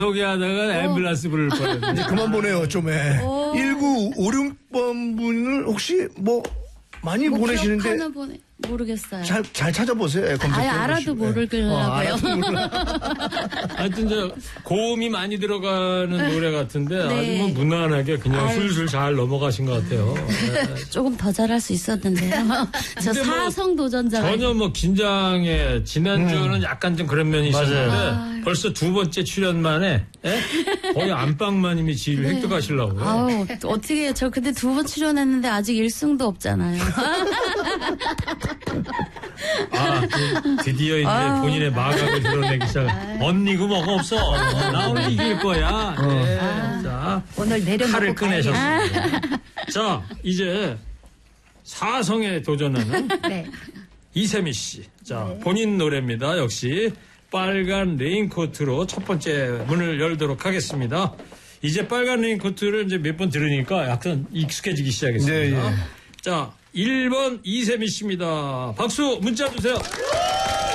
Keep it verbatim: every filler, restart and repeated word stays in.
소개하다가 앰뷸런스 부를 뻔했네. 이제 그만 보내요, 좀 해. 일구오육 번 분을 혹시 뭐 많이 뭐 보내시는데 기억하나 보내 모르겠어요. 잘, 잘 찾아보세요. 검색해 아예 알아도 보시고. 모르길라고요. 어, 알아도 몰라. 하여튼 저 고음이 많이 들어가는 노래 같은데 네. 아주 뭐 무난하게 그냥 아유. 술술 잘 넘어가신 것 같아요. 네. 조금 더 잘할 수 있었는데요. 저 근데 뭐 사성 도전자가 전혀 뭐 긴장에 지난주는 음. 약간 좀 그런 면이 있었는데 맞아요. 벌써 두 번째 출연 만에 예? 거의 안방마님이 지휘를 획득하시려고요. 아우 어떻게 해요? 저 근데 두 번 출연했는데 아직 일 승도 없잖아요. 아, 그 드디어 이제 아유. 본인의 마각을 드러내기 시작. 언니고 뭐가 없어. 나 오늘 이길 거야. 네. 자, 오늘 내려놓고 칼을 가야겠다. 꺼내셨습니다. 자, 이제 사성에 도전하는 네. 이세미 씨. 자, 본인 노래입니다. 역시 빨간 레인코트로 첫 번째 문을 열도록 하겠습니다. 이제 빨간 레인코트를 이제 몇 번 들으니까 약간 익숙해지기 시작했습니다. 네, 예. 자, 일 번 이세미 씨입니다. 박수 문자 주세요.